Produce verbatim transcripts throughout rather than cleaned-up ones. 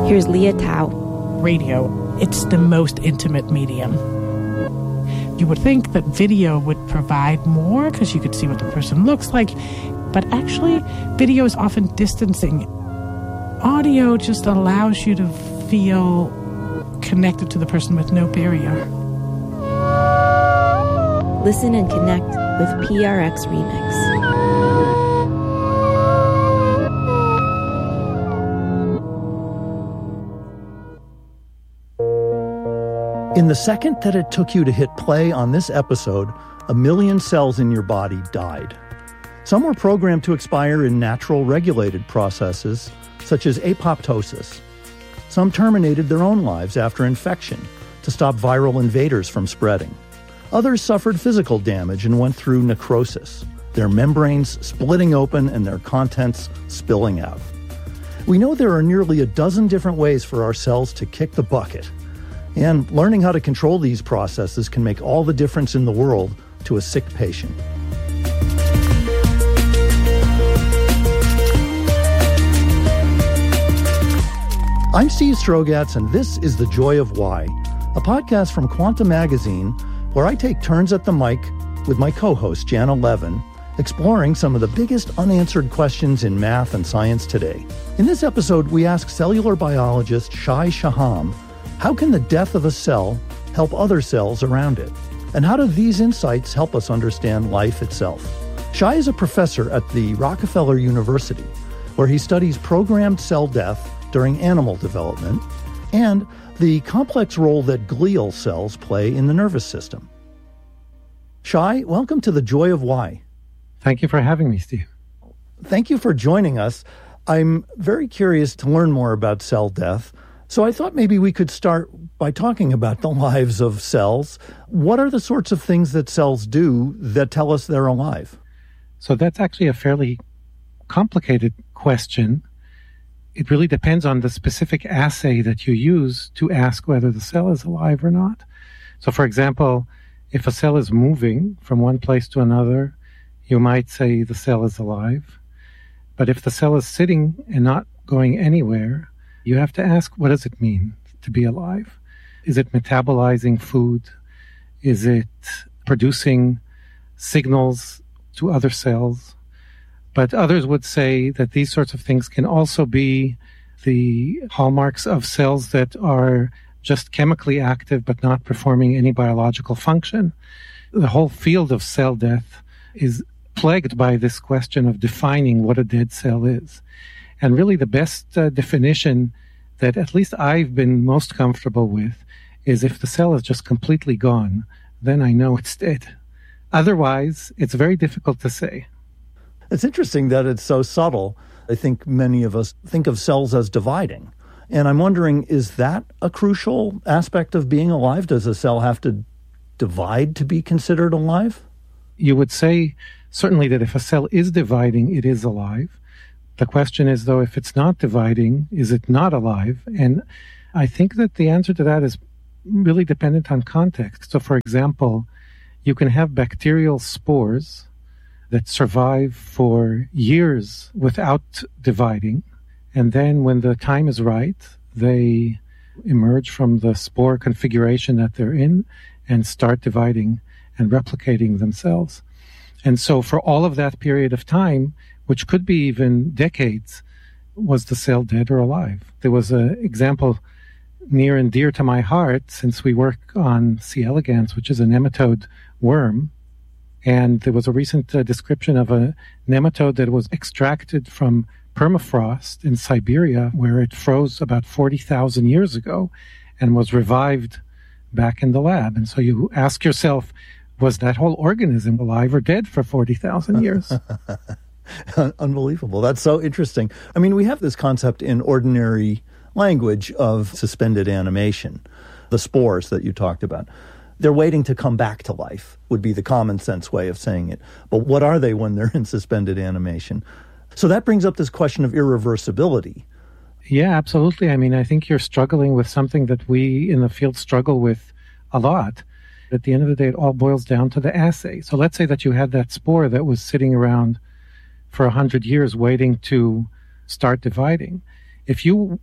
Here's Leah Tao. Radio, it's the most intimate medium. You would think that video would provide more because you could see what the person looks like, but actually, video is often distancing. Audio just allows you to feel connected to the person with no barrier. Listen and connect with P R X Remix. In the second that it took you to hit play on this episode, a million cells in your body died. Some were programmed to expire in natural regulated processes, such as apoptosis. Some terminated their own lives after infection to stop viral invaders from spreading. Others suffered physical damage and went through necrosis, their membranes splitting open and their contents spilling out. We know there are nearly a dozen different ways for our cells to kick the bucket. And learning how to control these processes can make all the difference in the world to a sick patient. I'm Steve Strogatz, and this is The Joy of Why, a podcast from Quanta Magazine, where I take turns at the mic with my co-host, Jana Levin, exploring some of the biggest unanswered questions in math and science today. In this episode, we ask cellular biologist Shai Shaham, how can the death of a cell help other cells around it? And how do these insights help us understand life itself? Shai is a professor at the Rockefeller University, where he studies programmed cell death during animal development and the complex role that glial cells play in the nervous system. Shai, welcome to The Joy of Why. Thank you for having me, Steve. Thank you for joining us. I'm very curious to learn more about cell death. So I thought maybe we could start by talking about the lives of cells. What are the sorts of things that cells do that tell us they're alive? So that's actually a fairly complicated question. It really depends on the specific assay that you use to ask whether the cell is alive or not. So for example, if a cell is moving from one place to another, you might say the cell is alive. But if the cell is sitting and not going anywhere, you have to ask, what does it mean to be alive? Is it metabolizing food? Is it producing signals to other cells? But others would say that these sorts of things can also be the hallmarks of cells that are just chemically active but not performing any biological function. The whole field of cell death is plagued by this question of defining what a dead cell is. And really the best uh, definition that at least I've been most comfortable with is if the cell is just completely gone, then I know it's dead. Otherwise, it's very difficult to say. It's interesting that it's so subtle. I think many of us think of cells as dividing. And I'm wondering, is that a crucial aspect of being alive? Does a cell have to divide to be considered alive? You would say certainly that if a cell is dividing, it is alive. The question is, though, if it's not dividing, is it not alive? And I think that the answer to that is really dependent on context. So, for example, you can have bacterial spores that survive for years without dividing. And then when the time is right, they emerge from the spore configuration that they're in and start dividing and replicating themselves. And so for all of that period of time, which could be even decades, was the cell dead or alive? There was an example near and dear to my heart since we work on C. elegans, which is a nematode worm. And there was a recent uh, description of a nematode that was extracted from permafrost in Siberia, where it froze about forty thousand years ago and was revived back in the lab. And so you ask yourself, was that whole organism alive or dead for forty thousand years? Unbelievable. That's so interesting. I mean, we have this concept in ordinary language of suspended animation, the spores that you talked about. They're waiting to come back to life, would be the common sense way of saying it. But what are they when they're in suspended animation? So that brings up this question of irreversibility. Yeah, absolutely. I mean, I think you're struggling with something that we in the field struggle with a lot. At the end of the day, it all boils down to the assay. So let's say that you had that spore that was sitting around for one hundred years waiting to start dividing. If you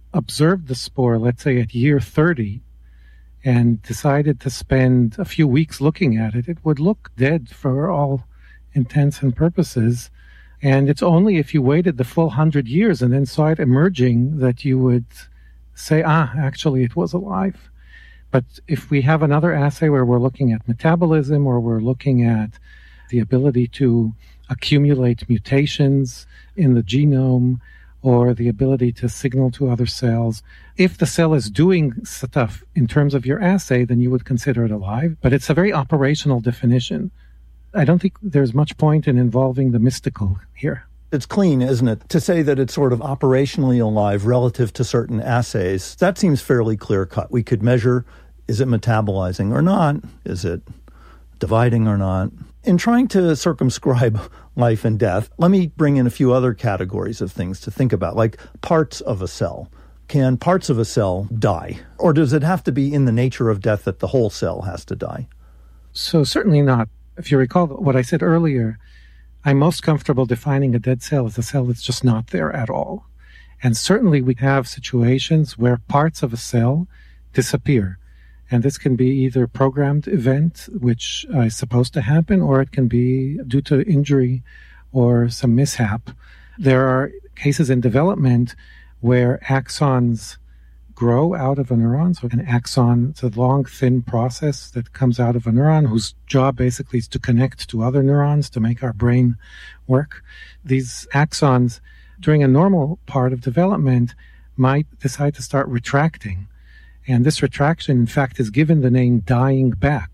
observed the spore, let's say at year thirty, and decided to spend a few weeks looking at it, it would look dead for all intents and purposes. And it's only if you waited the full hundred years and then saw it emerging that you would say, ah, actually it was alive. But if we have another assay where we're looking at metabolism, or we're looking at the ability to accumulate mutations in the genome, or the ability to signal to other cells, if the cell is doing stuff in terms of your assay, then you would consider it alive. But it's a very operational definition. I don't think there's much point in involving the mystical here. It's clean, isn't it? To say that it's sort of operationally alive relative to certain assays, that seems fairly clear-cut. We could measure, is it metabolizing or not? Is it dividing or not? In trying to circumscribe life and death, let me bring in a few other categories of things to think about, like parts of a cell. Can parts of a cell die? Or does it have to be in the nature of death that the whole cell has to die? So certainly not. If you recall what I said earlier, I'm most comfortable defining a dead cell as a cell that's just not there at all. And certainly we have situations where parts of a cell disappear. And this can be either a programmed event, which is supposed to happen, or it can be due to injury or some mishap. There are cases in development where axons grow out of a neuron. So an axon is a long, thin process that comes out of a neuron whose job basically is to connect to other neurons to make our brain work. These axons, during a normal part of development, might decide to start retracting. And this retraction, in fact, is given the name dying back.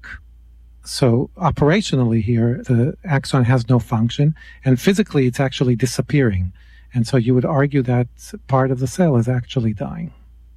So operationally here, the axon has no function, and physically it's actually disappearing. And so you would argue that part of the cell is actually dying.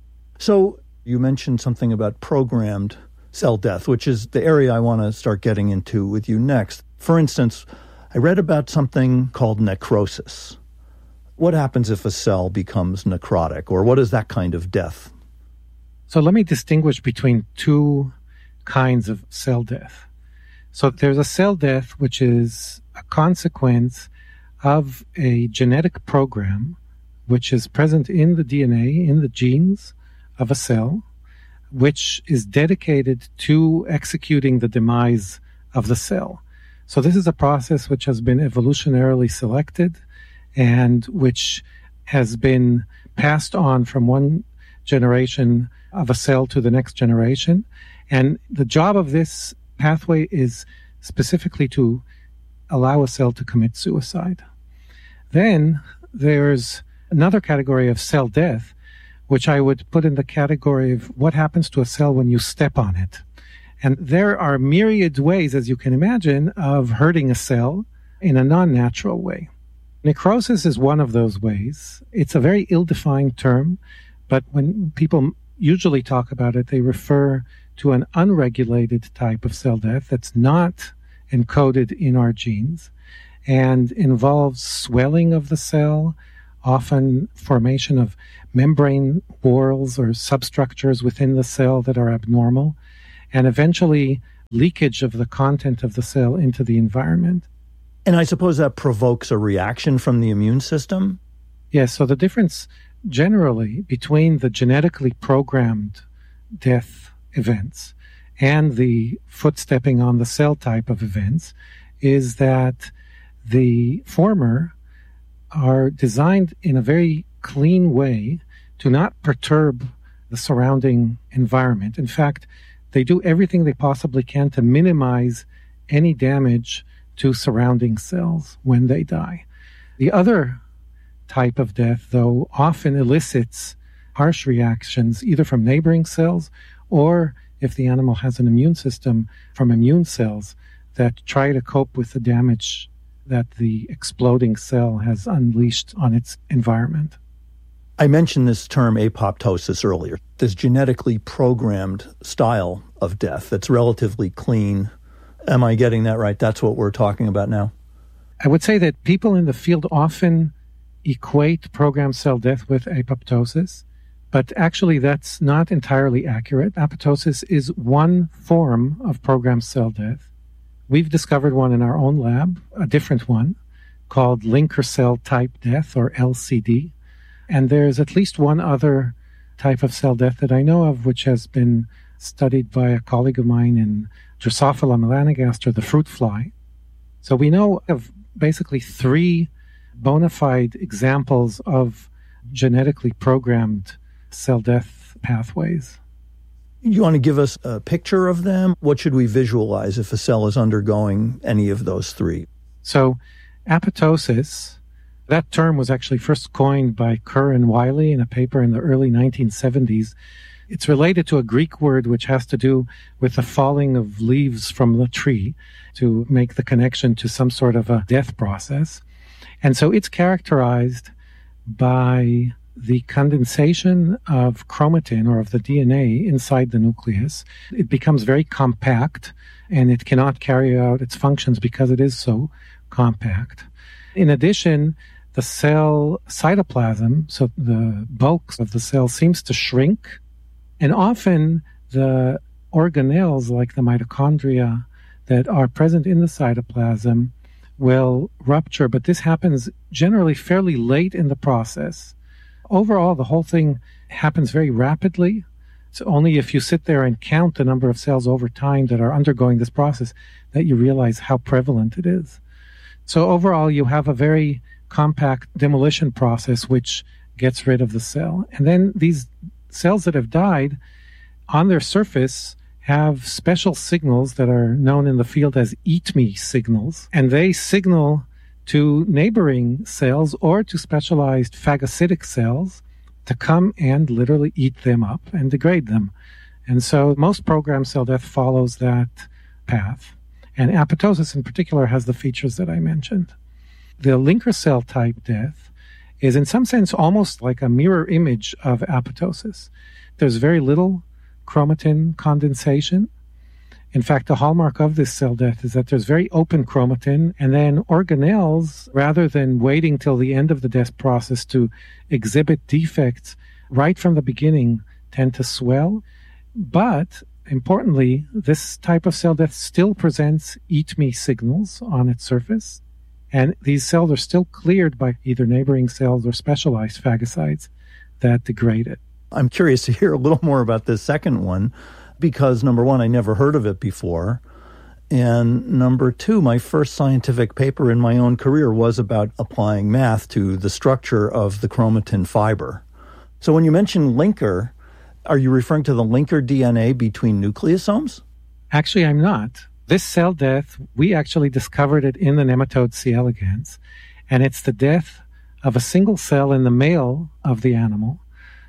So you mentioned something about programmed cell death, which is the area I want to start getting into with you next. For instance, I read about something called necrosis. What happens if a cell becomes necrotic, or what is that kind of death? So let me distinguish between two kinds of cell death. So there's a cell death which is a consequence of a genetic program which is present in the D N A, in the genes of a cell, which is dedicated to executing the demise of the cell. So this is a process which has been evolutionarily selected and which has been passed on from one generation of a cell to the next generation. And the job of this pathway is specifically to allow a cell to commit suicide. Then there's another category of cell death, which I would put in the category of what happens to a cell when you step on it. And there are myriad ways, as you can imagine, of hurting a cell in a non-natural way. Necrosis is one of those ways. It's a very ill-defined term, but when people usually talk about it, they refer to an unregulated type of cell death that's not encoded in our genes and involves swelling of the cell, often formation of membrane whorls or substructures within the cell that are abnormal, and eventually leakage of the content of the cell into the environment. And I suppose that provokes a reaction from the immune system? Yes, so the difference generally between the genetically programmed death events and the footstepping on the cell type of events is that the former are designed in a very clean way to not perturb the surrounding environment. In fact, they do everything they possibly can to minimize any damage to surrounding cells when they die. The other type of death, though, often elicits harsh reactions either from neighboring cells or, if the animal has an immune system, from immune cells that try to cope with the damage that the exploding cell has unleashed on its environment. I mentioned this term apoptosis earlier, this genetically programmed style of death that's relatively clean. Am I getting that right? That's what we're talking about now? I would say that people in the field often equate programmed cell death with apoptosis, but actually that's not entirely accurate. Apoptosis is one form of programmed cell death. We've discovered one in our own lab, a different one, called linker cell type death, or L C D. And there's at least one other type of cell death that I know of, which has been studied by a colleague of mine in Drosophila melanogaster, the fruit fly. So we know of basically three bona fide examples of genetically programmed cell death pathways. You want to give us a picture of them? What should we visualize if a cell is undergoing any of those three? So apoptosis, that term was actually first coined by Kerr and Wiley in a paper in the early nineteen seventies. It's related to a Greek word which has to do with the falling of leaves from the tree to make the connection to some sort of a death process. And so it's characterized by the condensation of chromatin or of the D N A inside the nucleus. It becomes very compact and it cannot carry out its functions because it is so compact. In addition, the cell cytoplasm, so the bulk of the cell, seems to shrink, and often the organelles like the mitochondria that are present in the cytoplasm will rupture, but this happens generally fairly late in the process. Overall, the whole thing happens very rapidly. It's only if you sit there and count the number of cells over time that are undergoing this process that you realize how prevalent it is. So overall, you have a very compact demolition process which gets rid of the cell. And then these cells that have died, on their surface, have special signals that are known in the field as eat me signals. And they signal to neighboring cells or to specialized phagocytic cells to come and literally eat them up and degrade them. And so most programmed cell death follows that path. And apoptosis in particular has the features that I mentioned. The linker cell type death is in some sense almost like a mirror image of apoptosis. There's very little chromatin condensation. In fact, the hallmark of this cell death is that there's very open chromatin, and then organelles, rather than waiting till the end of the death process to exhibit defects, right from the beginning tend to swell. But importantly, this type of cell death still presents eat me signals on its surface, and these cells are still cleared by either neighboring cells or specialized phagocytes that degrade it. I'm curious to hear a little more about this second one, because number one, I never heard of it before. And number two, my first scientific paper in my own career was about applying math to the structure of the chromatin fiber. So when you mention linker, are you referring to the linker D N A between nucleosomes? Actually, I'm not. This cell death, we actually discovered it in the nematode C. elegans, and it's the death of a single cell in the male of the animal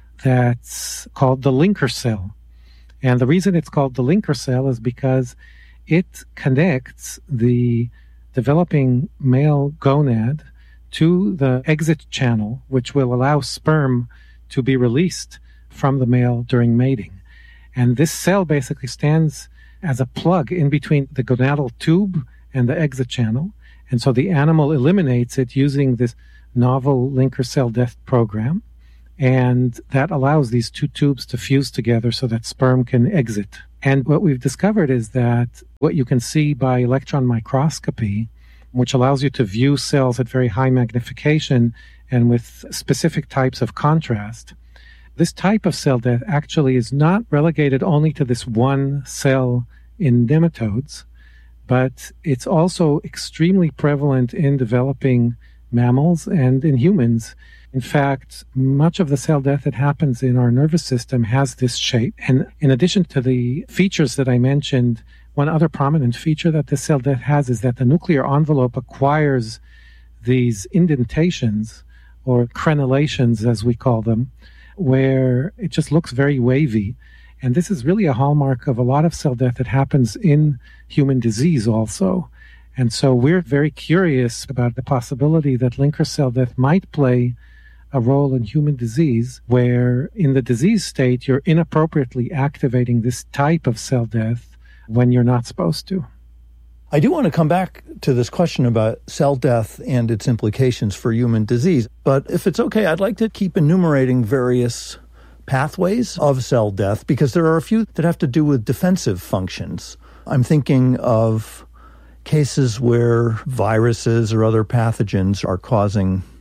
that's called the linker cell. And the reason it's called the linker cell is because it connects the developing male gonad to the exit channel, which will allow sperm to be released from the male during mating. And this cell basically stands as a plug in between the gonadal tube and the exit channel. And so the animal eliminates it using this novel linker cell death program. And that allows these two tubes to fuse together so that sperm can exit. And what we've discovered is that what you can see by electron microscopy, which allows you to view cells at very high magnification and with specific types of contrast, this type of cell death actually is not relegated only to this one cell in nematodes, but it's also extremely prevalent in developing mammals and in humans. In fact, much of the cell death that happens in our nervous system has this shape. And in addition to the features that I mentioned, one other prominent feature that this cell death has is that the nuclear envelope acquires these indentations, or crenellations as we call them, where it just looks very wavy. And this is really a hallmark of a lot of cell death that happens in human disease also. And so we're very curious about the possibility that linker cell death might play a role in human disease, where in the disease state, you're inappropriately activating this type of cell death when you're not supposed to. I do want to come back to this question about cell death and its implications for human disease. But if it's okay, I'd like to keep enumerating various pathways of cell death, because there are a few that have to do with defensive functions. I'm thinking of cases where viruses or other pathogens are causing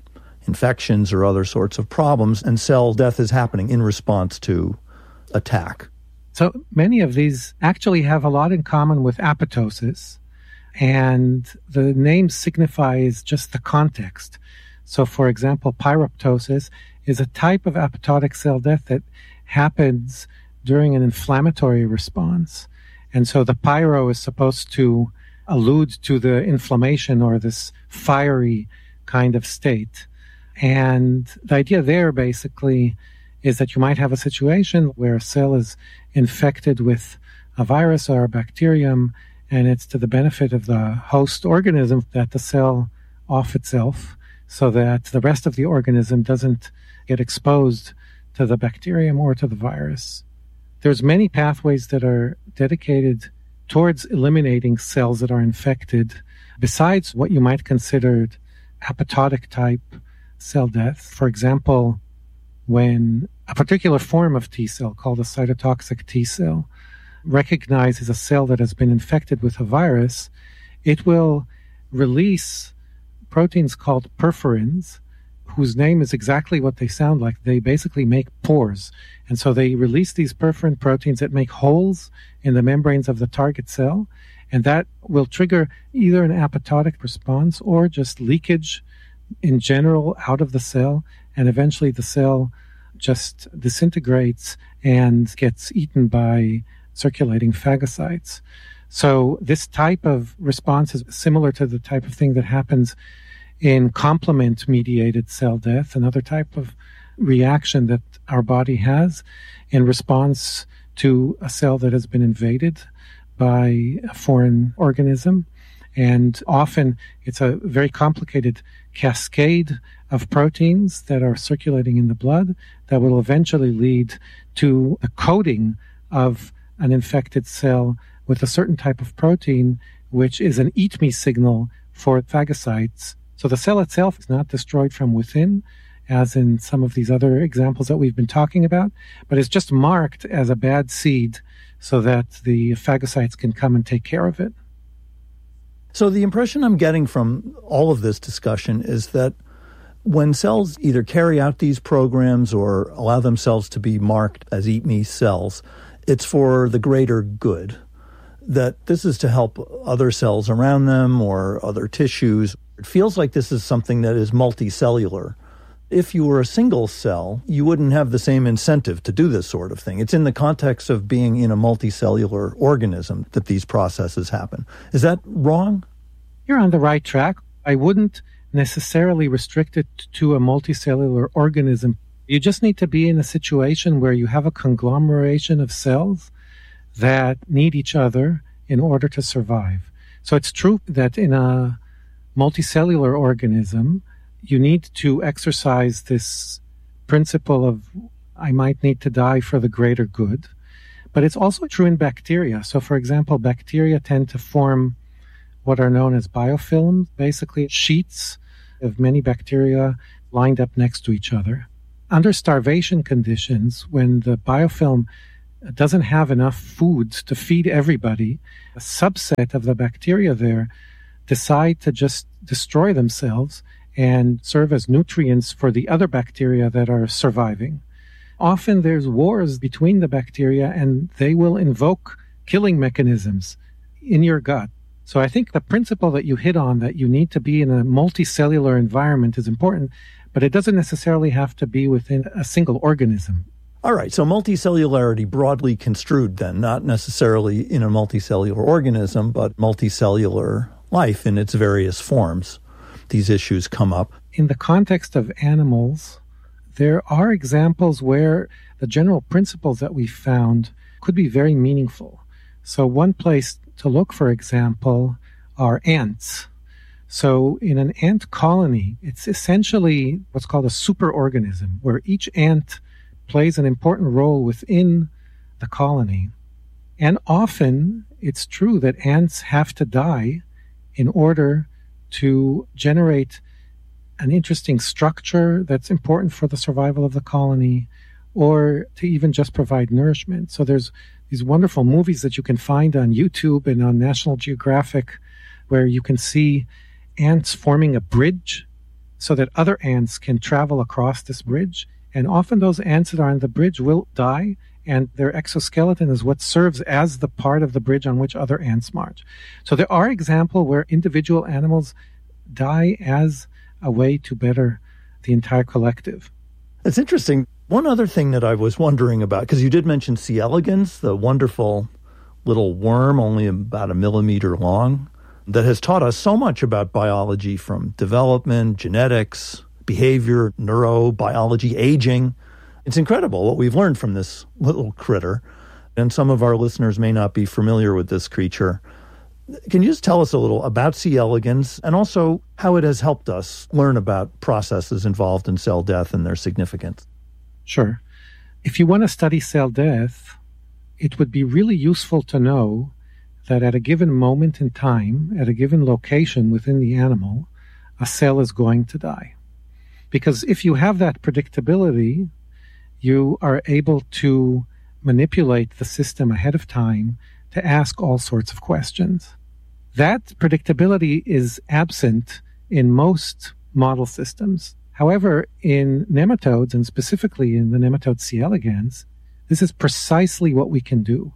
infections or other sorts of problems, and cell death is happening in response to attack. So many of these actually have a lot in common with apoptosis, and the name signifies just the context. So, for example, pyroptosis is a type of apoptotic cell death that happens during an inflammatory response. And so the pyro is supposed to allude to the inflammation or this fiery kind of state. And the idea there basically is that you might have a situation where a cell is infected with a virus or a bacterium, and it's to the benefit of the host organism that the cell off itself, so that the rest of the organism doesn't get exposed to the bacterium or to the virus. There's many pathways that are dedicated towards eliminating cells that are infected, besides what you might consider apoptotic type cell death. For example, when a particular form of T cell, called a cytotoxic T cell, recognizes a cell that has been infected with a virus, it will release proteins called perforins, whose name is exactly what they sound like. They basically make pores. And so they release these perforin proteins that make holes in the membranes of the target cell, and that will trigger either an apoptotic response or just leakage in general out of the cell, and eventually the cell just disintegrates and gets eaten by circulating phagocytes. So this type of response is similar to the type of thing that happens in complement-mediated cell death, another type of reaction that our body has in response to a cell that has been invaded by a foreign organism. And often it's a very complicated cascade of proteins that are circulating in the blood that will eventually lead to a coating of an infected cell with a certain type of protein, which is an eat me signal for phagocytes. So the cell itself is not destroyed from within, as in some of these other examples that we've been talking about, but it's just marked as a bad seed so that the phagocytes can come and take care of it. So the impression I'm getting from all of this discussion is that when cells either carry out these programs or allow themselves to be marked as eat me cells, it's for the greater good, that this is to help other cells around them or other tissues. It feels like this is something that is multicellular. If you were a single cell, you wouldn't have the same incentive to do this sort of thing. It's in the context of being in a multicellular organism that these processes happen. Is that wrong? You're on the right track. I wouldn't necessarily restrict it to a multicellular organism. You just need to be in a situation where you have a conglomeration of cells that need each other in order to survive. So it's true that in a multicellular organism, you need to exercise this principle of I might need to die for the greater good. But it's also true in bacteria. So, for example, bacteria tend to form what are known as biofilms, basically sheets of many bacteria lined up next to each other. Under starvation conditions, when the biofilm doesn't have enough food to feed everybody, a subset of the bacteria there decide to just destroy themselves and serve as nutrients for the other bacteria that are surviving. Often there's wars between the bacteria, and they will invoke killing mechanisms in your gut. So I think the principle that you hit on, that you need to be in a multicellular environment, is important, but it doesn't necessarily have to be within a single organism. All right, so multicellularity broadly construed then, not necessarily in a multicellular organism, but multicellular life in its various forms. These issues come up. In the context of animals, there are examples where the general principles that we found could be very meaningful. So one place to look, for example, are ants. So in an ant colony, it's essentially what's called a superorganism, where each ant plays an important role within the colony. And often it's true that ants have to die in order to generate an interesting structure that's important for the survival of the colony, or to even just provide nourishment. So there's these wonderful movies that you can find on YouTube and on National Geographic where you can see ants forming a bridge so that other ants can travel across this bridge. And often those ants that are on the bridge will die, and their exoskeleton is what serves as the part of the bridge on which other ants march. So there are examples where individual animals die as a way to better the entire collective. It's interesting. One other thing that I was wondering about, because you did mention C. elegans, the wonderful little worm, only about a millimeter long, that has taught us so much about biology, from development, genetics, behavior, neurobiology, aging. It's incredible what we've learned from this little critter. And some of our listeners may not be familiar with this creature. Can you just tell us a little about C. elegans and also how it has helped us learn about processes involved in cell death and their significance? Sure. If you want to study cell death, it would be really useful to know that at a given moment in time, at a given location within the animal, a cell is going to die. Because if you have that predictability, you are able to manipulate the system ahead of time to ask all sorts of questions. That predictability is absent in most model systems. However, in nematodes, and specifically in the nematode C. elegans, this is precisely what we can do.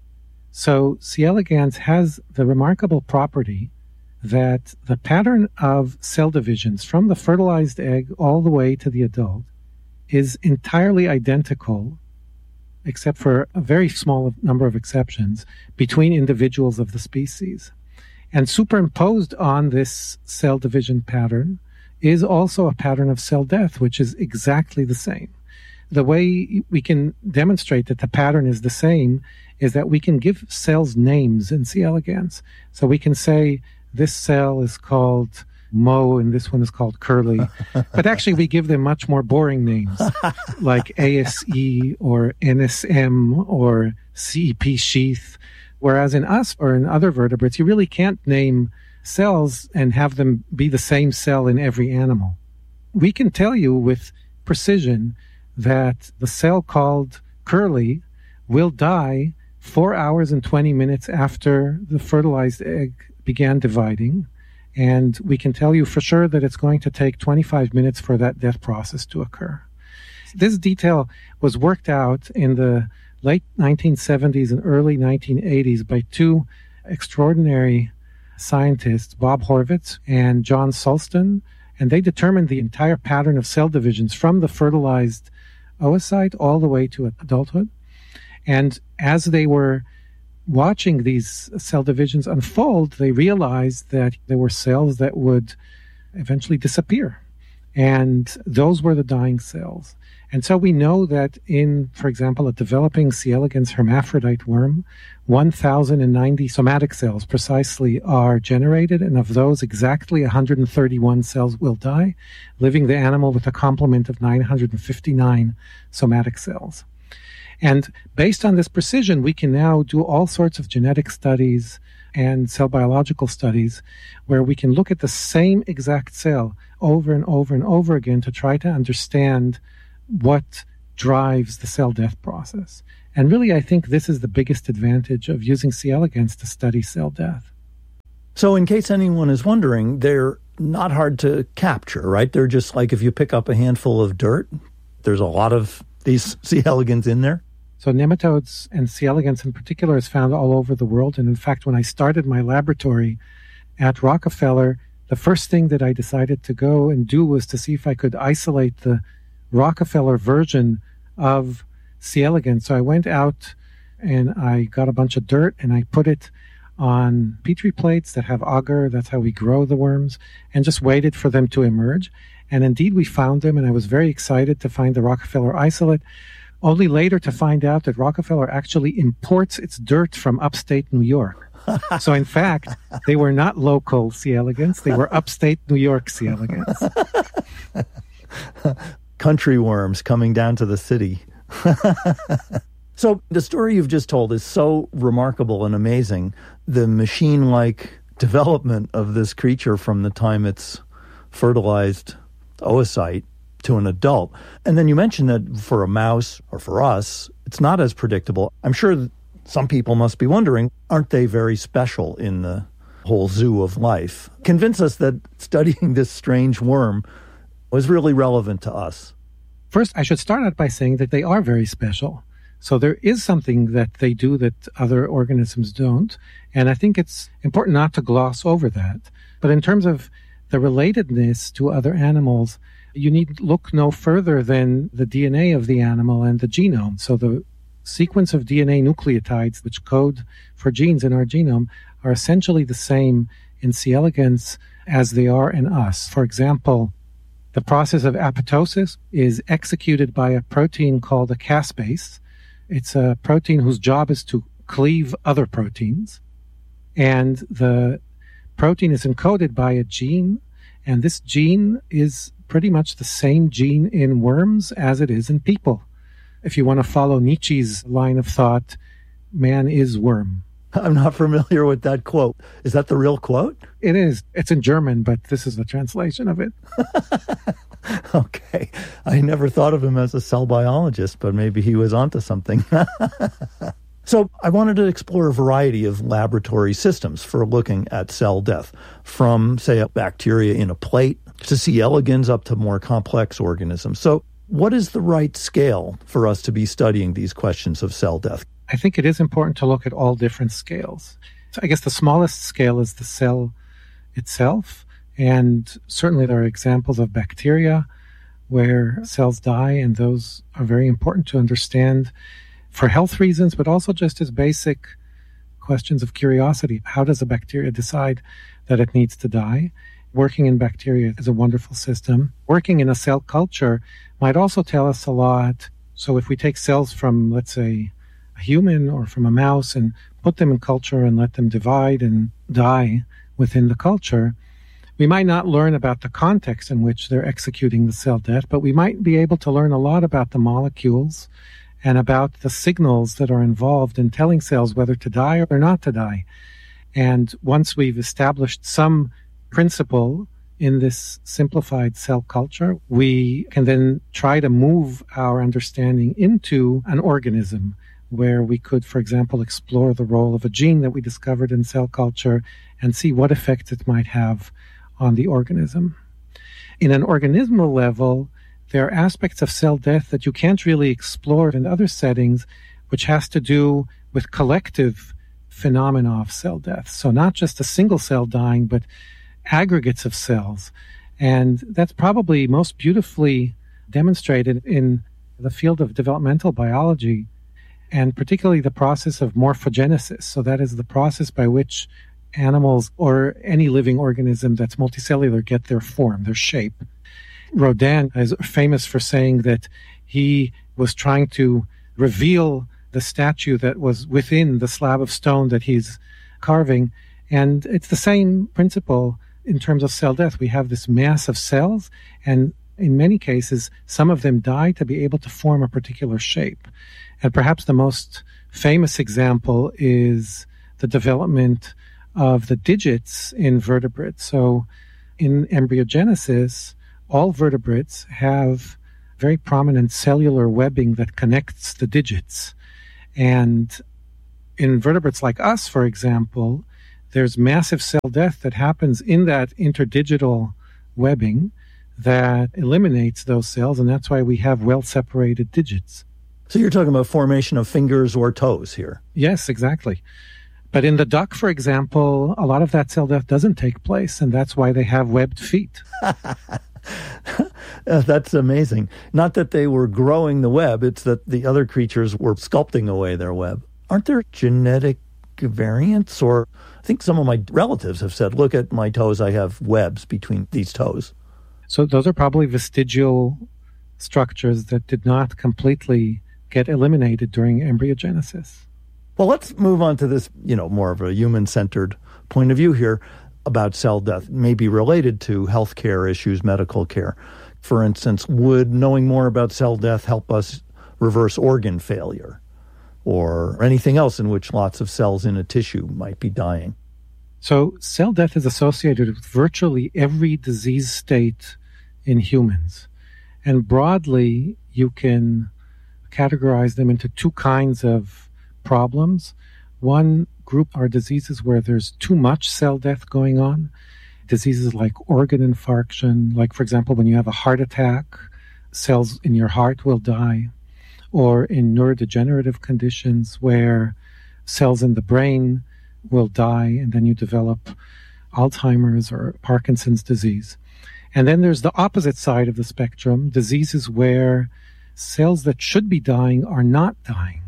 So C. elegans has the remarkable property that the pattern of cell divisions from the fertilized egg all the way to the adult is entirely identical, except for a very small number of exceptions, between individuals of the species. And superimposed on this cell division pattern is also a pattern of cell death, which is exactly the same. The way we can demonstrate that the pattern is the same is that we can give cells names in C. elegans. So we can say this cell is called Mo and this one is called Curly. But actually we give them much more boring names like A S E or N S M or C E P sheath. Whereas in us or in other vertebrates, you really can't name cells and have them be the same cell in every animal. We can tell you with precision that the cell called Curly will die four hours and twenty minutes after the fertilized egg began dividing. And we can tell you for sure that it's going to take twenty-five minutes for that death process to occur. This detail was worked out in the late nineteen seventies and early nineteen eighties by two extraordinary scientists, Bob Horvitz and John Sulston, and they determined the entire pattern of cell divisions from the fertilized oocyte all the way to adulthood. And as they were watching these cell divisions unfold, they realized that there were cells that would eventually disappear. And those were the dying cells. And so we know that in, for example, a developing C. elegans hermaphrodite worm, one thousand ninety somatic cells precisely are generated, and of those, exactly one hundred thirty-one cells will die, leaving the animal with a complement of nine hundred fifty-nine somatic cells. And based on this precision, we can now do all sorts of genetic studies and cell biological studies where we can look at the same exact cell over and over and over again to try to understand what drives the cell death process. And really, I think this is the biggest advantage of using C. elegans to study cell death. So in case anyone is wondering, they're not hard to capture, right? They're just like if you pick up a handful of dirt, there's a lot of these C. elegans in there. So nematodes, and C. elegans in particular, is found all over the world. And in fact, when I started my laboratory at Rockefeller, the first thing that I decided to go and do was to see if I could isolate the Rockefeller version of C. elegans. So I went out and I got a bunch of dirt and I put it on Petri plates that have agar. That's how we grow the worms, and just waited for them to emerge. And indeed, we found them, and I was very excited to find the Rockefeller isolate, only later to find out that Rockefeller actually imports its dirt from upstate New York. So in fact, they were not local C. elegans, they were upstate New York C. elegans. Country worms coming down to the city. So the story you've just told is so remarkable and amazing. The machine-like development of this creature from the time it's fertilized oocyte to an adult. And then you mentioned that for a mouse, or for us, it's not as predictable. I'm sure some people must be wondering, aren't they very special in the whole zoo of life? Convince us that studying this strange worm is really relevant to us? First, I should start out by saying that they are very special. So there is something that they do that other organisms don't. And I think it's important not to gloss over that. But in terms of the relatedness to other animals, you need look no further than the D N A of the animal and the genome. So the sequence of D N A nucleotides, which code for genes in our genome, are essentially the same in C. elegans as they are in us. For example, the process of apoptosis is executed by a protein called a caspase. It's a protein whose job is to cleave other proteins. And the protein is encoded by a gene, and this gene is pretty much the same gene in worms as it is in people. If you want to follow Nietzsche's line of thought, man is worm. I'm not familiar with that quote. Is that the real quote? It is. It's in German, but this is the translation of it. Okay. I never thought of him as a cell biologist, but maybe he was onto something. So I wanted to explore a variety of laboratory systems for looking at cell death, from, say, a bacteria in a plate to C. elegans up to more complex organisms. So what is the right scale for us to be studying these questions of cell death? I think it is important to look at all different scales. So I guess the smallest scale is the cell itself. And certainly there are examples of bacteria where cells die, and those are very important to understand for health reasons, but also just as basic questions of curiosity. How does a bacteria decide that it needs to die? Working in bacteria is a wonderful system. Working in a cell culture might also tell us a lot. So if we take cells from, let's say, a human or from a mouse and put them in culture and let them divide and die within the culture, we might not learn about the context in which they're executing the cell death, but we might be able to learn a lot about the molecules and about the signals that are involved in telling cells whether to die or not to die. And once we've established some principle in this simplified cell culture, we can then try to move our understanding into an organism where we could, for example, explore the role of a gene that we discovered in cell culture and see what effects it might have on the organism. In an organismal level, there are aspects of cell death that you can't really explore in other settings, which has to do with collective phenomena of cell death. So not just a single cell dying, but aggregates of cells. And that's probably most beautifully demonstrated in the field of developmental biology, and particularly the process of morphogenesis. So that is the process by which animals or any living organism that's multicellular get their form, their shape. Rodin is famous for saying that he was trying to reveal the statue that was within the slab of stone that he's carving. And it's the same principle in terms of cell death. We have this mass of cells, and in many cases, some of them die to be able to form a particular shape. And perhaps the most famous example is the development of the digits in vertebrates. So in embryogenesis, all vertebrates have very prominent cellular webbing that connects the digits. And in vertebrates like us, for example, there's massive cell death that happens in that interdigital webbing that eliminates those cells, and that's why we have well-separated digits. So you're talking about formation of fingers or toes here? Yes, exactly. But in the duck, for example, a lot of that cell death doesn't take place, and that's why they have webbed feet. That's amazing. Not that they were growing the web, it's that the other creatures were sculpting away their web. Aren't there genetic variants? Or I think some of my relatives have said, look at my toes, I have webs between these toes. So those are probably vestigial structures that did not completely get eliminated during embryogenesis. Well, let's move on to this, you know, more of a human-centered point of view here about cell death, maybe related to healthcare issues, medical care. For instance, would knowing more about cell death help us reverse organ failure or anything else in which lots of cells in a tissue might be dying? So cell death is associated with virtually every disease state in humans. And broadly, you can categorize them into two kinds of problems. One group are diseases where there's too much cell death going on. diseases like organ infarction, like, for example, when you have a heart attack, cells in your heart will die, or in neurodegenerative conditions where cells in the brain will die and then you develop Alzheimer's or Parkinson's disease. And then there's the opposite side of the spectrum, diseases where cells that should be dying are not dying.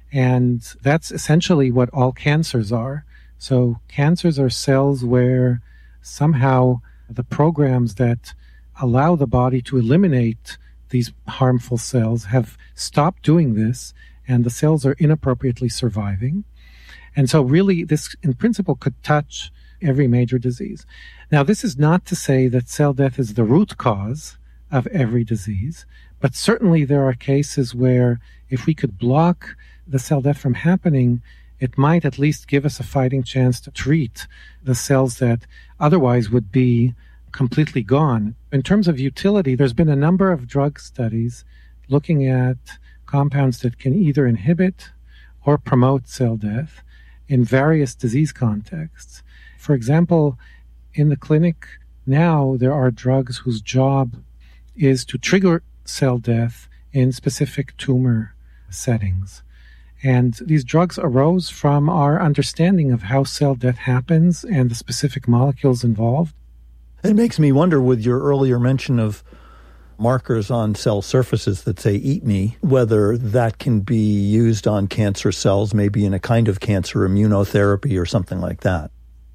And that's essentially what all cancers are. So cancers are cells where somehow the programs that allow the body to eliminate these harmful cells have stopped doing this, and the cells are inappropriately surviving. And so really this, in principle, could touch every major disease. Now, this is not to say that cell death is the root cause of every disease, but certainly there are cases where if we could block the cell death from happening, it might at least give us a fighting chance to treat the cells that otherwise would be completely gone. In terms of utility, there's been a number of drug studies looking at compounds that can either inhibit or promote cell death in various disease contexts. For example, in the clinic now, there are drugs whose job is to trigger cell death in specific tumor settings. And these drugs arose from our understanding of how cell death happens and the specific molecules involved. It makes me wonder, with your earlier mention of markers on cell surfaces that say eat me, whether that can be used on cancer cells, maybe in a kind of cancer immunotherapy or something like that.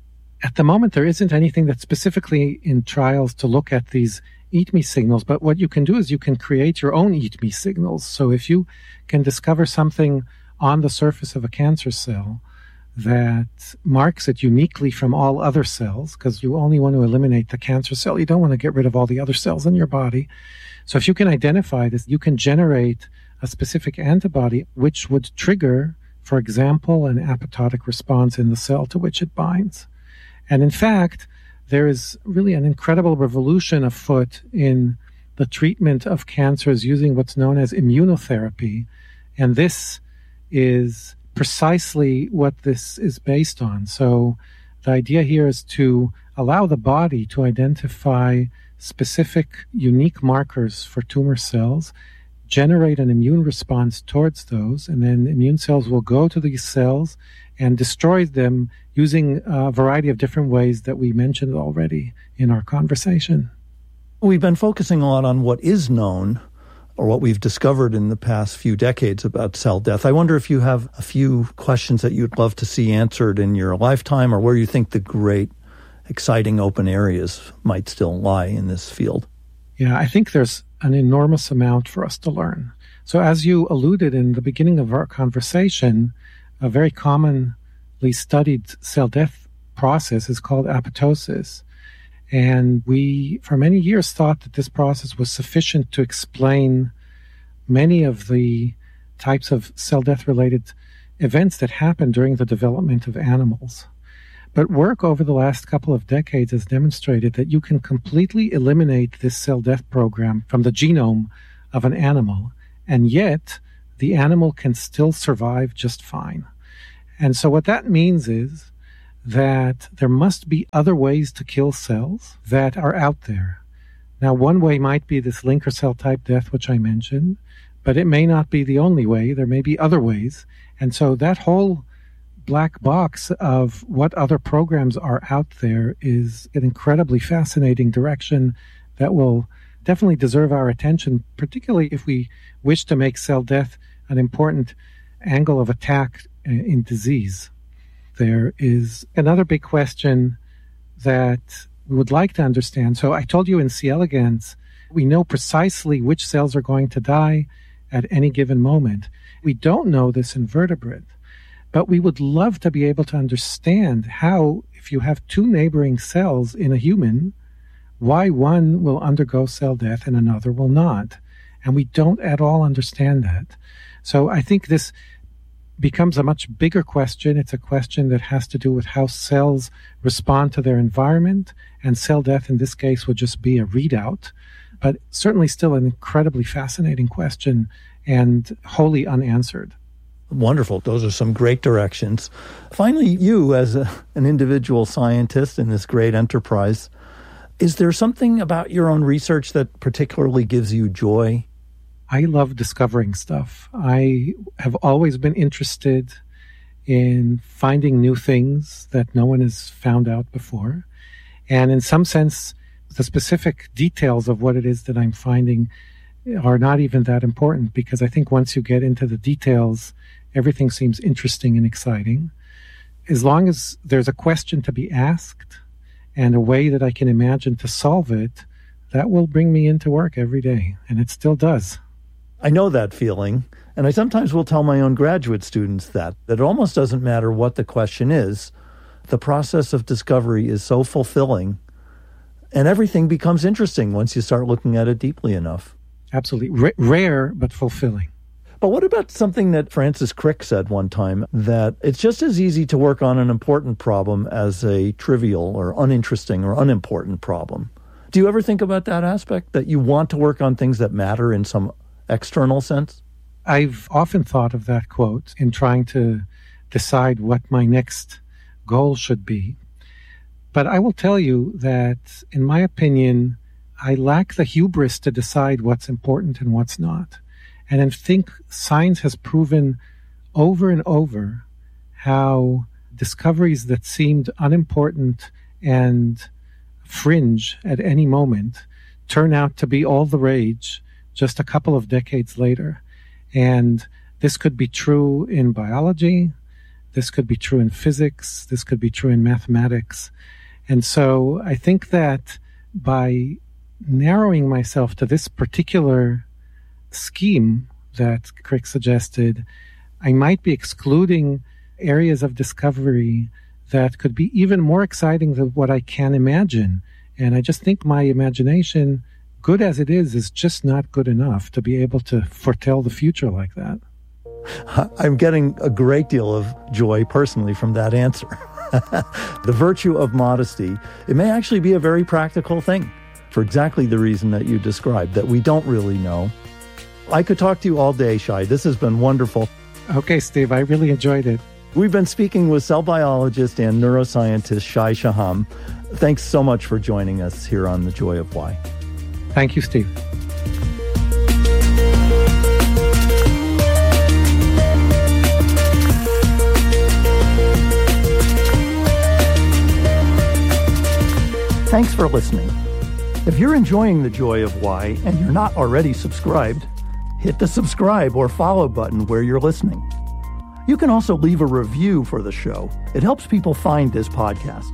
At the moment, there isn't anything that's specifically in trials to look at these eat me signals, but what you can do is you can create your own eat me signals. So if you can discover something on the surface of a cancer cell that marks it uniquely from all other cells, because you only want to eliminate the cancer cell. You don't want to get rid of all the other cells in your body. So if you can identify this, you can generate a specific antibody which would trigger, for example, an apoptotic response in the cell to which it binds. And in fact, there is really an incredible revolution afoot in the treatment of cancers using what's known as immunotherapy. And this is precisely what this is based on. So the idea here is to allow the body to identify specific unique markers for tumor cells, generate an immune response towards those, and then immune cells will go to these cells and destroy them using a variety of different ways that we mentioned already in our conversation. We've been focusing a lot on what is known, or what we've discovered in the past few decades about cell death. I wonder if you have a few questions that you'd love to see answered in your lifetime, or where you think the great, exciting open areas might still lie in this field. Yeah, I think there's an enormous amount for us to learn. So as you alluded in the beginning of our conversation, a very commonly studied cell death process is called apoptosis. And we, for many years, thought that this process was sufficient to explain many of the types of cell death-related events that happen during the development of animals. But work over the last couple of decades has demonstrated that you can completely eliminate this cell death program from the genome of an animal, and yet the animal can still survive just fine. And so what that means is that there must be other ways to kill cells that are out there. Now, one way might be this linker cell type death, which I mentioned, but it may not be the only way. There may be other ways. And so that whole black box of what other programs are out there is an incredibly fascinating direction that will definitely deserve our attention, particularly if we wish to make cell death an important angle of attack in disease. There is another big question that we would like to understand. So I told you in C. elegans, we know precisely which cells are going to die at any given moment. We don't know this in vertebrate, but we would love to be able to understand how, if you have two neighboring cells in a human, why one will undergo cell death and another will not. And we don't at all understand that. So I think this becomes a much bigger question. It's a question that has to do with how cells respond to their environment, and cell death in this case would just be a readout, but certainly still an incredibly fascinating question and wholly unanswered. Wonderful. Those are some great directions. Finally, you as a, an individual scientist in this great enterprise, is there something about your own research that particularly gives you joy? I love discovering stuff. I have always been interested in finding new things that no one has found out before. And in some sense, the specific details of what it is that I'm finding are not even that important, because I think once you get into the details, everything seems interesting and exciting. As long as there's a question to be asked and a way that I can imagine to solve it, that will bring me into work every day, and it still does. I know that feeling, and I sometimes will tell my own graduate students that, that it almost doesn't matter what the question is. The process of discovery is so fulfilling, and everything becomes interesting once you start looking at it deeply enough. Absolutely. R- rare, but fulfilling. But what about something that Francis Crick said one time, that it's just as easy to work on an important problem as a trivial or uninteresting or unimportant problem? Do you ever think about that aspect, that you want to work on things that matter in some external sense? I've often thought of that quote in trying to decide what my next goal should be. But I will tell you that, in my opinion, I lack the hubris to decide what's important and what's not. And I think science has proven over and over how discoveries that seemed unimportant and fringe at any moment turn out to be all the rage just a couple of decades later. And this could be true in biology, this could be true in physics, this could be true in mathematics. And so I think that by narrowing myself to this particular scheme that Crick suggested, I might be excluding areas of discovery that could be even more exciting than what I can imagine. And I just think my imagination, good as it is, is just not good enough to be able to foretell the future like that. I'm getting a great deal of joy personally from that answer. The virtue of modesty, it may actually be a very practical thing for exactly the reason that you described, that we don't really know. I could talk to you all day, Shai. This has been wonderful. Okay, Steve, I really enjoyed it. We've been speaking with cell biologist and neuroscientist Shai Shaham. Thanks so much for joining us here on The Joy of Why. Thank you, Steve. Thanks for listening. If you're enjoying The Joy of Why and you're not already subscribed, hit the subscribe or follow button where you're listening. You can also leave a review for the show. It helps people find this podcast.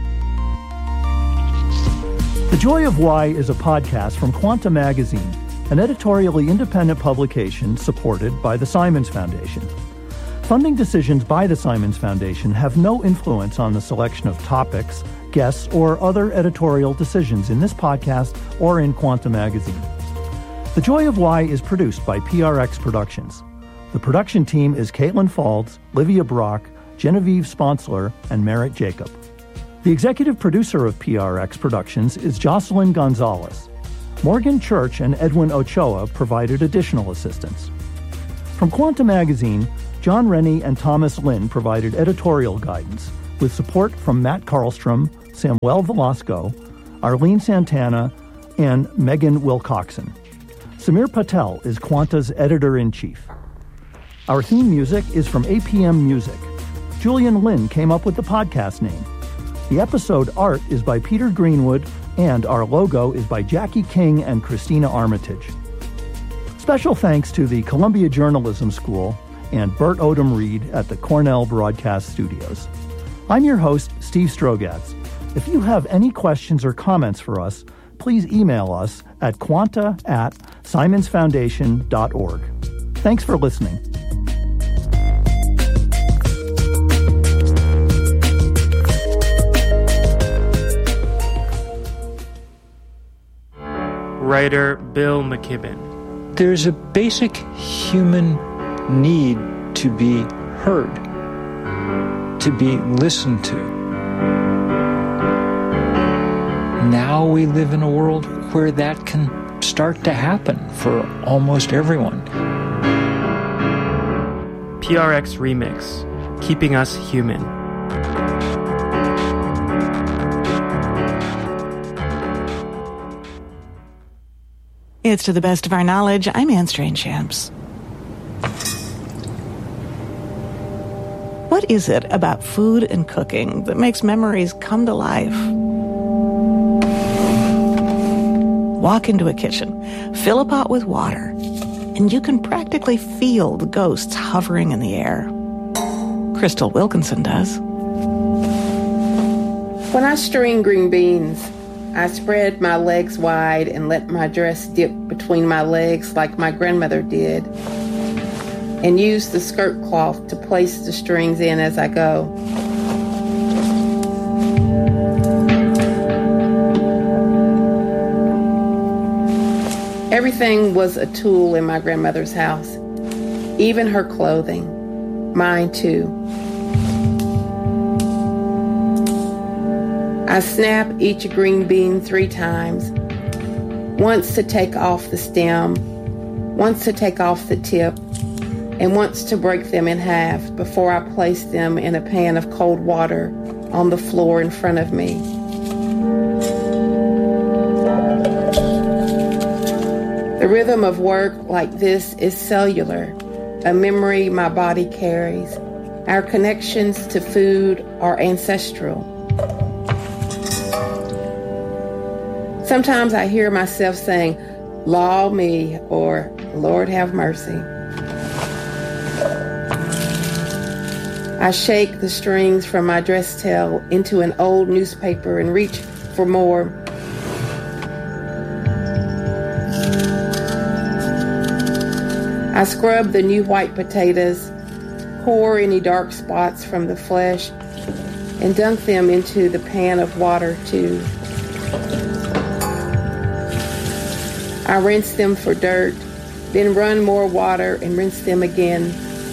The Joy of Why is a podcast from Quanta Magazine, an editorially independent publication supported by the Simons Foundation. Funding decisions by the Simons Foundation have no influence on the selection of topics, guests, or other editorial decisions in this podcast or in Quanta Magazine. The Joy of Why is produced by P R X Productions. The production team is Caitlin Falds, Livia Brock, Genevieve Sponsler, and Merritt Jacob. The executive producer of P R X Productions is Jocelyn Gonzalez. Morgan Church and Edwin Ochoa provided additional assistance. From Quanta Magazine, John Rennie and Thomas Lynn provided editorial guidance, with support from Matt Karlstrom, Samuel Velasco, Arlene Santana, and Megan Wilcoxon. Samir Patel is Quanta's editor-in-chief. Our theme music is from A P M Music. Julian Lin came up with the podcast name. The episode art is by Peter Greenwood, and our logo is by Jackie King and Christina Armitage. Special thanks to the Columbia Journalism School and Bert Odom Reed at the Cornell Broadcast Studios. I'm your host, Steve Strogatz. If you have any questions or comments for us, please email us at quanta at simons foundation dot org. Thanks for listening. Writer Bill McKibben. There's a basic human need to be heard, to be listened to. Now we live in a world where that can start to happen for almost everyone. P R X Remix, keeping us human. It's To the Best of Our Knowledge. I'm Anne Strange-Shams. What is it about food and cooking that makes memories come to life? Walk into a kitchen, fill a pot with water, and you can practically feel the ghosts hovering in the air. Crystal Wilkinson does. When I string green beans, I spread my legs wide and let my dress dip between my legs like my grandmother did, and use the skirt cloth to place the strings in as I go. Everything was a tool in my grandmother's house, even her clothing, mine too. I snap each green bean three times, once to take off the stem, once to take off the tip, and once to break them in half before I place them in a pan of cold water on the floor in front of me. The rhythm of work like this is cellular, a memory my body carries. Our connections to food are ancestral. Sometimes I hear myself saying, "Law me," or "Lord have mercy." I shake the strings from my dress tail into an old newspaper and reach for more. I scrub the new white potatoes, pour any dark spots from the flesh, and dunk them into the pan of water too. I rinse them for dirt, then run more water and rinse them again.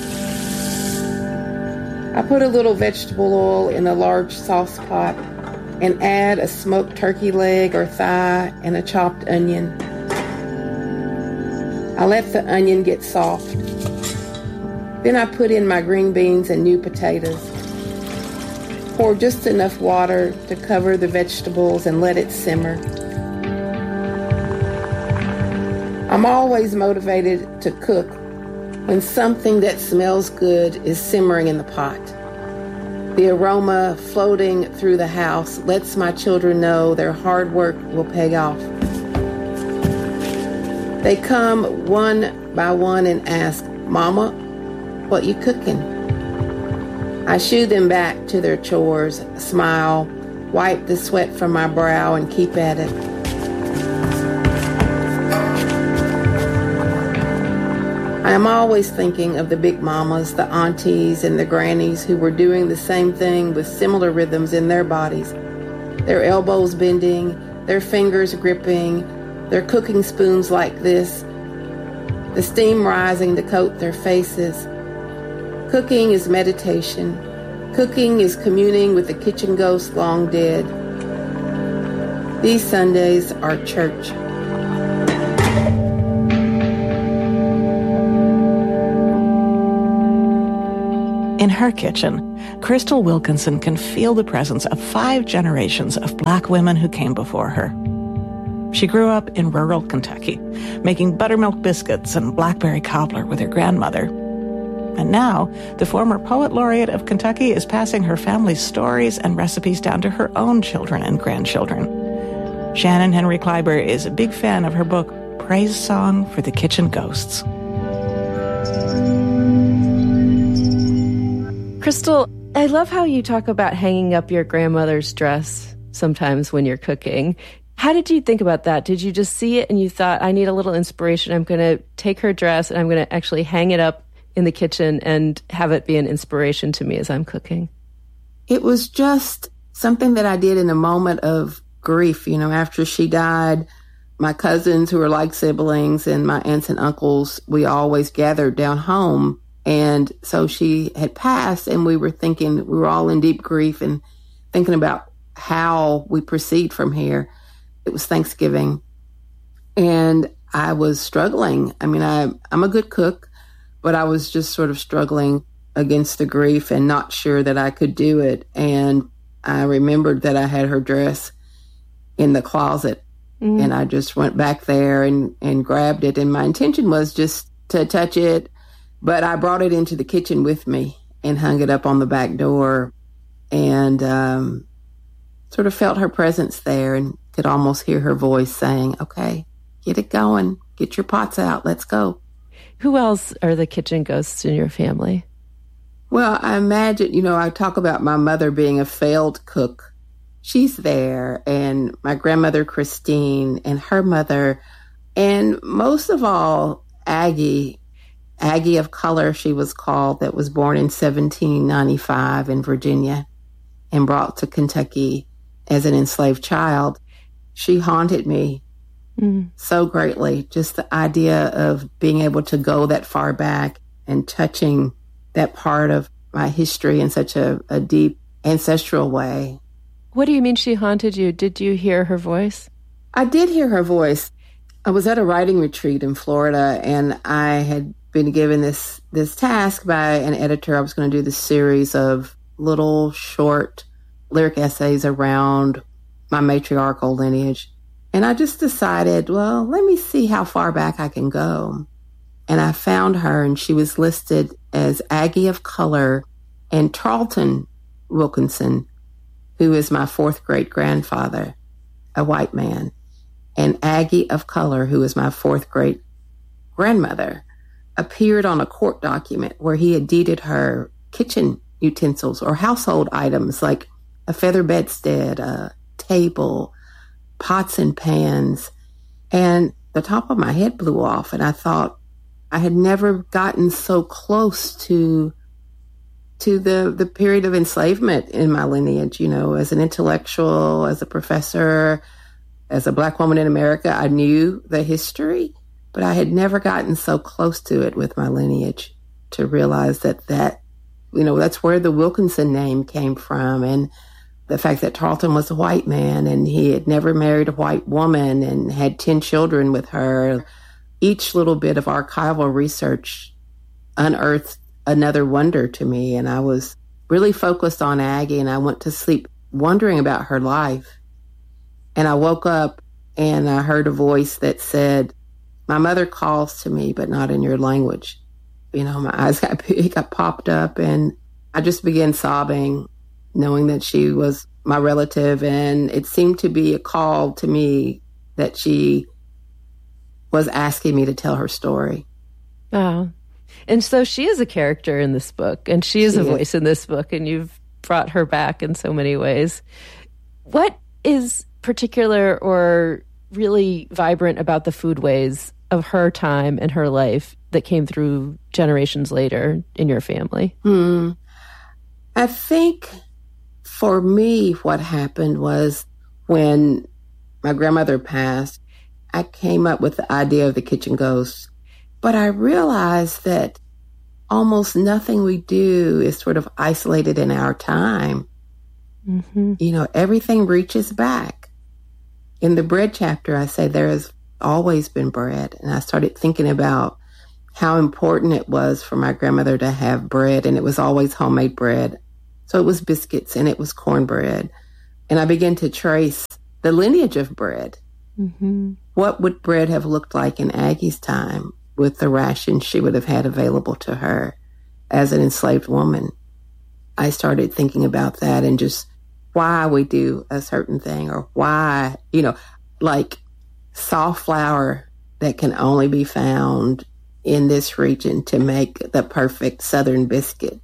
I put a little vegetable oil in a large sauce pot and add a smoked turkey leg or thigh and a chopped onion. I let the onion get soft. Then I put in my green beans and new potatoes. Pour just enough water to cover the vegetables and let it simmer. I'm always motivated to cook when something that smells good is simmering in the pot. The aroma floating through the house lets my children know their hard work will pay off. They come one by one and ask, "Mama, what you cooking?" I shoo them back to their chores, smile, wipe the sweat from my brow, and keep at it. I am always thinking of the big mamas, the aunties, and the grannies who were doing the same thing with similar rhythms in their bodies. Their elbows bending, their fingers gripping, their cooking spoons like this, the steam rising to coat their faces. Cooking is meditation. Cooking is communing with the kitchen ghost long dead. These Sundays are church. In her kitchen, Crystal Wilkinson can feel the presence of five generations of Black women who came before her. She grew up in rural Kentucky, making buttermilk biscuits and blackberry cobbler with her grandmother. And now, the former poet laureate of Kentucky is passing her family's stories and recipes down to her own children and grandchildren. Shannon Henry Kleiber is a big fan of her book, Praise Song for the Kitchen Ghosts. Crystal, I love how you talk about hanging up your grandmother's dress sometimes when you're cooking. How did you think about that? Did you just see it and you thought, I need a little inspiration, I'm going to take her dress and I'm going to actually hang it up in the kitchen and have it be an inspiration to me as I'm cooking? It was just something that I did in a moment of grief. You know, after she died, my cousins who were like siblings and my aunts and uncles, we always gathered down home. And so she had passed and we were thinking, we were all in deep grief and thinking about how we proceed from here. It was Thanksgiving and I was struggling. I mean, I, I'm a good cook, but I was just sort of struggling against the grief and not sure that I could do it. And I remembered that I had her dress in the closet, mm. and I just went back there and, and grabbed it. And my intention was just to touch it, but I brought it into the kitchen with me and hung it up on the back door, and um, sort of felt her presence there and could almost hear her voice saying, okay, get it going, get your pots out, let's go. Who else are the kitchen ghosts in your family? Well, I imagine, you know, I talk about my mother being a failed cook. She's there, and my grandmother, Christine, and her mother, and most of all, Aggie, Aggie of Color, she was called, that was born in seventeen ninety-five in Virginia and brought to Kentucky as an enslaved child. She haunted me mm. so greatly. Just the idea of being able to go that far back and touching that part of my history in such a, a deep ancestral way. What do you mean she haunted you? Did you hear her voice? I did hear her voice. I was at a writing retreat in Florida, and I had been given this, this task by an editor. I was going to do this series of little short lyric essays around my matriarchal lineage. And I just decided, well, let me see how far back I can go. And I found her, and she was listed as Aggie of Color and Tarleton Wilkinson, who is my fourth great grandfather, a white man, and Aggie of Color, who is my fourth great grandmother, appeared on a court document where he had deeded her kitchen utensils or household items like a feather bedstead, a table, pots and pans. And the top of my head blew off, and I thought I had never gotten so close to to the, the period of enslavement in my lineage, you know, as an intellectual, as a professor, as a Black woman in America. I knew the history, but I had never gotten so close to it with my lineage to realize that that, you know, that's where the Wilkinson name came from. And the fact that Tarleton was a white man and he had never married a white woman and had ten children with her. Each little bit of archival research unearthed another wonder to me. And I was really focused on Aggie, and I went to sleep wondering about her life. And I woke up and I heard a voice that said, my mother calls to me, but not in your language. You know, my eyes got big, got popped up, and I just began sobbing, knowing that she was my relative. And it seemed to be a call to me that she was asking me to tell her story. Wow. And so she is a character in this book, and she is she a is. voice in this book, and you've brought her back in so many ways. What is particular or really vibrant about the foodways of her time and her life that came through generations later in your family? Hmm. I think for me, what happened was when my grandmother passed, I came up with the idea of the kitchen ghost. But I realized that almost nothing we do is sort of isolated in our time. Mm-hmm. You know, everything reaches back. In the bread chapter, I say there has always been bread. And I started thinking about how important it was for my grandmother to have bread, and it was always homemade bread. So it was biscuits and it was cornbread. And I began to trace the lineage of bread. Mm-hmm. What would bread have looked like in Aggie's time with the rations she would have had available to her as an enslaved woman? I started thinking about that and just why we do a certain thing, or why, you know, like soft flour that can only be found in this region to make the perfect Southern biscuit.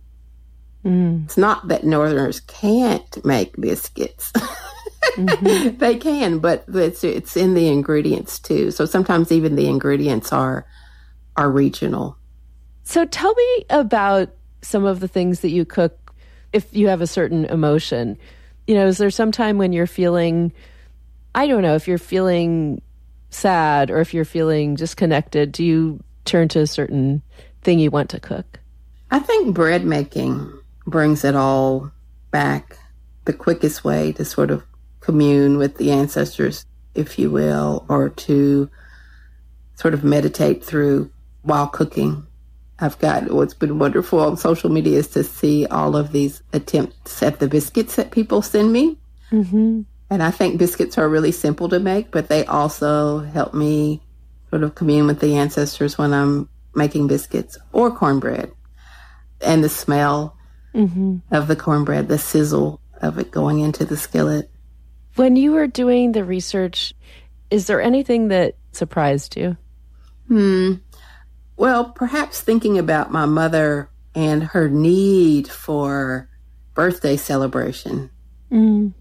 Mm. It's not that Northerners can't make biscuits. Mm-hmm. They can, but it's it's in the ingredients too. So sometimes even the ingredients are are regional. So tell me about some of the things that you cook if you have a certain emotion. You know, is there some time when you're feeling, I don't know, if you're feeling sad or if you're feeling disconnected, do you turn to a certain thing you want to cook? I think bread making brings it all back. The quickest way to sort of commune with the ancestors, if you will, or to sort of meditate through while cooking. I've got, what's been wonderful on social media is to see all of these attempts at the biscuits that people send me. Mm-hmm. And I think biscuits are really simple to make, but they also help me sort of commune with the ancestors when I'm making biscuits or cornbread. And the smell mm-hmm. of the cornbread, the sizzle of it going into the skillet. When you were doing the research, is there anything that surprised you? Hmm. Well, perhaps thinking about my mother and her need for birthday celebration. Mm.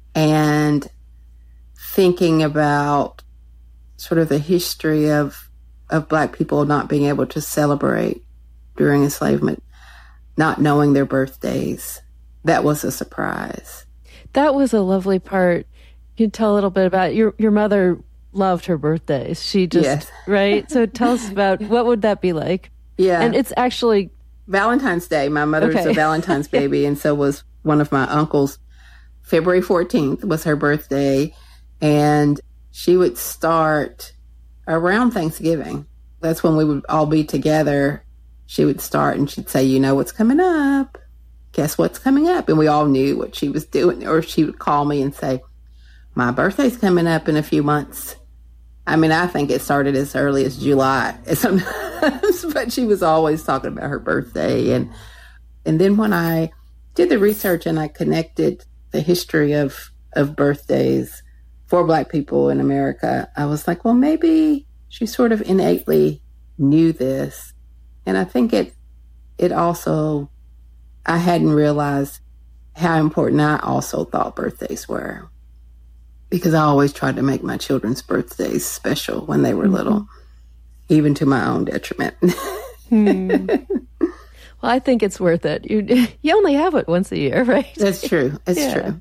And thinking about sort of the history of of Black people not being able to celebrate during enslavement, not knowing their birthdays. That was a surprise. That was a lovely part. Can you tell a little bit about your your mother loved her birthdays. She just, yes. right? So tell us about, what would that be like? Yeah. And it's actually Valentine's Day. My mother's okay. a Valentine's baby, and so was one of my uncles. February fourteenth was her birthday, and she would start around Thanksgiving. That's when we would all be together. She would start and she'd say, you know what's coming up? Guess what's coming up? And we all knew what she was doing. Or she would call me and say, my birthday's coming up in a few months. I mean, I think it started as early as July sometimes, but she was always talking about her birthday. And and then when I did the research and I connected the history of, of birthdays for Black people in America, I was like, well, maybe she sort of innately knew this. And I think it it also, I hadn't realized how important I also thought birthdays were. Because I always tried to make my children's birthdays special when they were mm-hmm. little, even to my own detriment. hmm. Well, I think it's worth it. You you only have it once a year, right? That's true. It's yeah. true.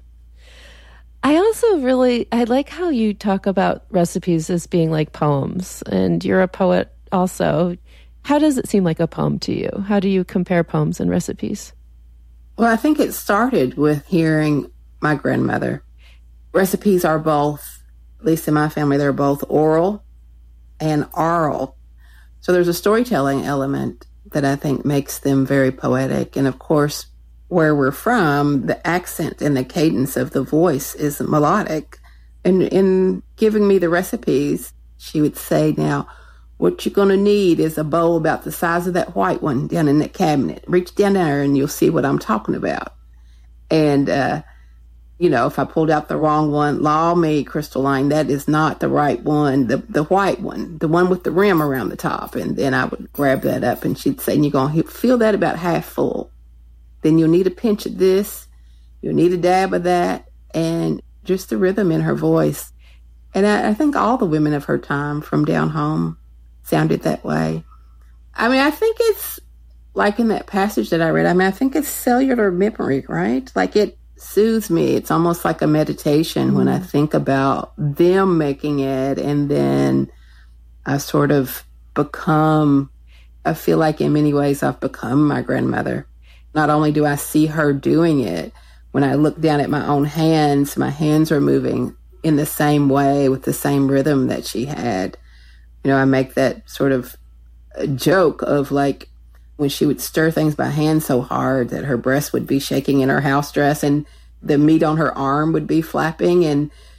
I also really, I like how you talk about recipes as being like poems, and you're a poet also. How does it seem like a poem to you? How do you compare poems and recipes? Well, I think it started with hearing my grandmother. Recipes are both, at least in my family, they're both oral and oral. So there's a storytelling element that I think makes them very poetic. And of course, where we're from, the accent and the cadence of the voice is melodic. And in giving me the recipes, she would say, now, what you're going to need is a bowl about the size of that white one down in that cabinet. Reach down there and you'll see what I'm talking about. And, uh, you know, if I pulled out the wrong one, law me, Crystalline, that is not the right one, the the white one, the one with the rim around the top. And then I would grab that up and she'd say, and you're going to feel that about half full. Then you'll need a pinch of this, you'll need a dab of that, and just the rhythm in her voice. And I, I think all the women of her time from down home sounded that way. I mean, I think it's like in that passage that I read, I mean, I think it's cellular memory, right? Like it soothes me. It's almost like a meditation mm-hmm. when I think about them making it, and then I sort of become, I feel like in many ways I've become my grandmother. Not only do I see her doing it, when I look down at my own hands, my hands are moving in the same way with the same rhythm that she had. You know, I make that sort of joke of like when she would stir things by hand so hard that her breast would be shaking in her house dress and the meat on her arm would be flapping. And